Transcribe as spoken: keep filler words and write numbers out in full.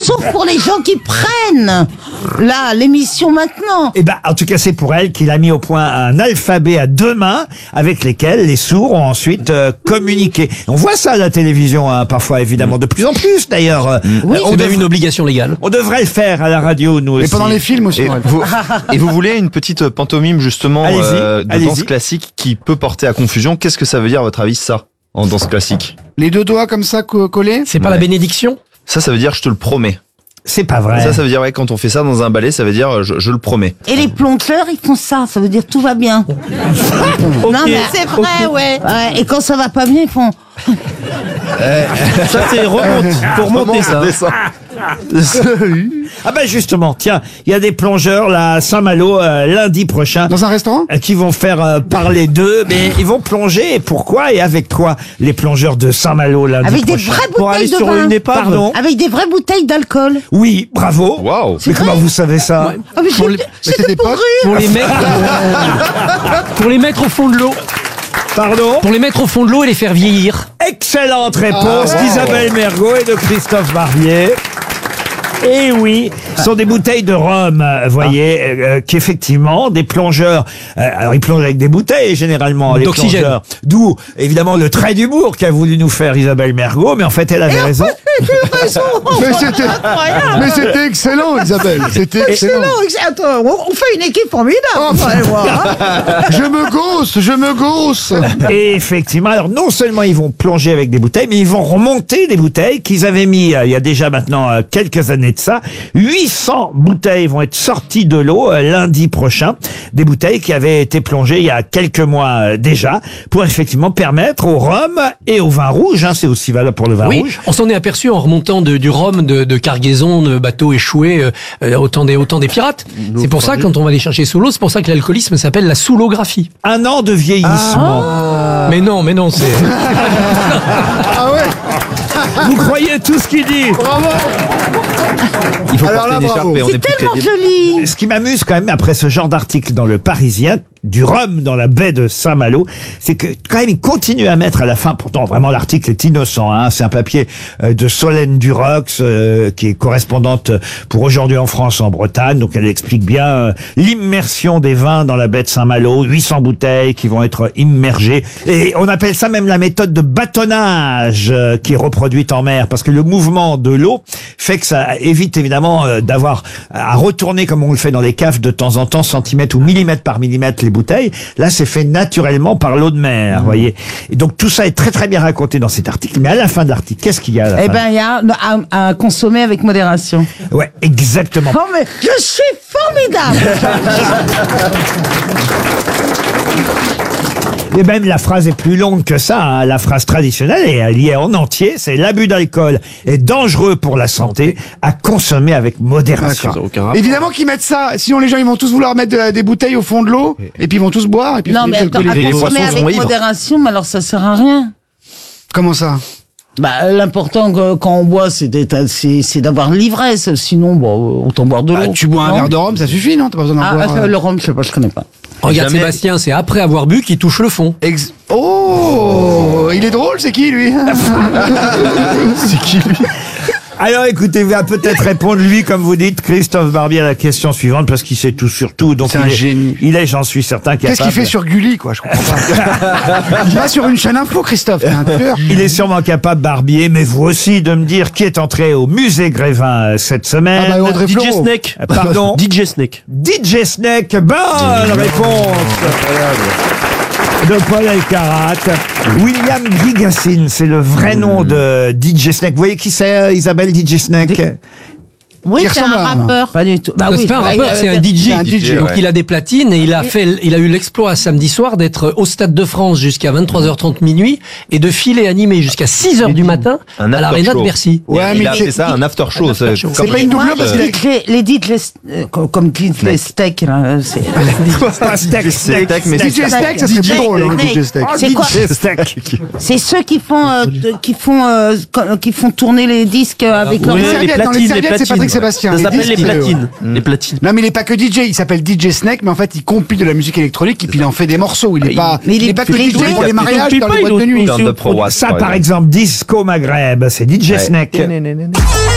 sauf pour les gens qui prennent là l'émission maintenant. Eh ben, en tout cas, c'est pour elle qu'il a mis au point un alphabet à deux mains avec lesquels les sourds ont ensuite euh, communiqué. On voit ça à la télévision, hein, parfois, évidemment, de plus en plus, d'ailleurs. Euh, Oui, on c'est dev- même une obligation légale. On devrait le faire à la radio, nous aussi. Et pendant les films aussi. Et ouais. vous, et vous voulez une petite pantomime justement Allez-y, euh, de allez-y. danse classique qui peut porter à confusion. Qu'est-ce que ça veut dire à votre avis ça en danse classique? Les deux doigts comme ça co- collés. C'est pas Ouais. la bénédiction? Ça, ça veut dire je te le promets. C'est pas vrai. Ça, ça veut dire ouais, quand on fait ça dans un ballet, ça veut dire je, je le promets. Et les plongeurs, ils font ça, ça veut dire tout va bien. Non mais c'est vrai, ouais. Ouais. Et quand ça va pas bien, ils font. Ça, c'est remonte, pour monter ça. Ah ben justement, tiens, il y a des plongeurs là à Saint-Malo euh, lundi prochain Dans un restaurant. euh, qui vont faire euh, parler d'eux, mais ils vont plonger. Et pourquoi et avec quoi les plongeurs de Saint-Malo lundi Avec des prochain? vraies Pour aller bouteilles de sur vin. une épave. Pardon. Avec des vraies bouteilles d'alcool. Oui, bravo. Waouh. Mais comment vous savez ça? Ah mais Pour j'ai- les- c'était c'était des pour potes rire. Pour les mettre, pour les mettre au fond de l'eau. Pardon. Pour les mettre au fond de l'eau et les faire vieillir. Excellente réponse Ah, d'Isabelle Mergo et de Christophe Barbier. Et oui, ce sont des bouteilles de rhum, euh, vous voyez, euh, qu'effectivement, des plongeurs, euh, alors ils plongent avec des bouteilles généralement, les D'oxygène. plongeurs. D'où, évidemment, le trait d'humour qu'a voulu nous faire Isabelle Mergo, mais en fait, elle avait raison. Mais c'était, mais c'était excellent, Isabelle. C'était excellent. Attends, on fait une équipe formidable. Oh, vous allez voir, hein. Je me gausse, je me gausse. Et effectivement, alors non seulement ils vont plonger avec des bouteilles, mais ils vont remonter des bouteilles qu'ils avaient mis, euh, il y a déjà maintenant euh, quelques années de ça. huit cents bouteilles vont être sorties de l'eau euh, lundi prochain. Des bouteilles qui avaient été plongées il y a quelques mois euh, déjà, pour effectivement permettre au rhum et au vin rouge, hein, c'est aussi valable pour le vin Oui, rouge. on s'en est aperçu en remontant de, du rhum de, de cargaison, de bateaux échoués, euh, euh, autant des autant des pirates. C'est pour ça quand on va les chercher sous l'eau, c'est pour ça que l'alcoolisme s'appelle la soulographie. Un an de vieillissement. Mais non, mais non, c'est Ah ouais. Vous croyez tout ce qu'il dit? Bravo. Il faut Alors porter là, une écharpe bravo. et on C'est est plus tellement crédible. joli. Ce qui m'amuse quand même après ce genre d'article dans le Parisien, du rhum dans la baie de Saint-Malo, c'est que quand même il continue à mettre à la fin, pourtant vraiment l'article est innocent, hein, c'est un papier euh, de Solène Durox euh, qui est correspondante pour Aujourd'hui en France en Bretagne, donc elle explique bien euh, l'immersion des vins dans la baie de Saint-Malo, huit cents bouteilles qui vont être immergées, et on appelle ça même la méthode de bâtonnage euh, qui est reproduite en mer, parce que le mouvement de l'eau fait que ça évite évidemment euh, d'avoir à retourner comme on le fait dans les caves de temps en temps, centimètre ou millimètre par millimètre les bouteilles. Là, c'est fait naturellement par l'eau de mer, vous voyez. Et donc tout ça est très très bien raconté dans cet article. Mais à la fin de l'article, qu'est-ce qu'il y a à la Eh fin ben, il y a à, à consommer avec modération. Ouais, exactement. Oh mais je suis formidable. Et même la phrase est plus longue que ça, hein. La phrase traditionnelle, et elle y est en entier, c'est l'abus d'alcool est dangereux pour la santé, à consommer avec modération. D'accord. Évidemment qu'ils mettent ça, sinon les gens ils vont tous vouloir mettre de la- des bouteilles au fond de l'eau et puis ils vont tous boire et puis Non ils mais vont attends, alcooler. à les consommer poissons avec sont ivres. modération, mais alors ça sert à rien. Comment ça? Bah, l'important que- quand on boit, c'est d'être- c'est c'est d'avoir l'ivresse. Sinon, bon, autant boire de l'eau. Bah, tu bois un Non verre de rhum, ça suffit, non? T'as pas besoin d'en Ah, boire. euh, euh, le rhum, je sais pas, je connais pas. regarde Jamais- Sébastien, c'est après avoir bu qu'il touche le fond. ex- Oh, il est drôle, c'est qui lui? C'est qui lui? Alors écoutez, va peut-être répondre lui, comme vous dites, Christophe Barbier, à la question suivante, parce qu'il sait tout sur tout. Donc C'est il un est, génie. Il est, j'en suis certain, capable. Qu'est-ce qu'il fait sur Gulli, quoi? Je comprends pas. Il va sur une chaîne info, Christophe. T'es un tueur. Il est sûrement capable, Barbier, mais vous aussi, de me dire qui est entré au musée Grévin euh, cette semaine. Ah bah, Audrey D J Fleurot. Snake. Euh, Pardon. D J Snake. D J Snake, bonne réponse de Paul Elkarat. William Gigassin, c'est le vrai nom de D J Snake. Vous voyez qui c'est, euh, Isabelle, D J Snake? Oui, Il c'est un ressemble à un- rappeur. Pas du tout. Bah Non, oui, c'est pas un bah, rappeur, euh, c'est un D J. c'est un D J, Donc ouais. il a des platines et il a fait, il a eu l'exploit samedi soir d'être au Stade de France jusqu'à vingt-trois heures trente minuit et de filer animé jusqu'à six heures du matin Un à after l'Arena de show. Bercy. Ouais, il mais a c'est- fait ça un after show. C'est show. comme- C'est pas une Moi, doublure parce les qu'il D J, les D J, euh, comme comme D J Steak, là, c'est. Pas Steak, Steak, Steak, mais D J Steak, ça serait plus drôle, hein, D J Steak. C'est quoi? D J Steak. C'est ceux qui font, euh, de- qui font, euh, co- qui font tourner les disques avec leur Oui, les les serviettes, dans les platines, les serviettes, c'est platines. Patrick Sébastien. Ça Les s'appelle les disques, platines. Les platines. Non, mais il est pas que D J, il s'appelle D J Snake, mais en fait, il compile de la musique électronique et puis il en fait des morceaux. Il est pas, mais il il est pas que est- D J il pour est- les mariages il dans les est- boîtes de nuit. Turn Up for What, Ça, par par exemple. exemple, Disco Maghreb, c'est D J Ouais. Snake.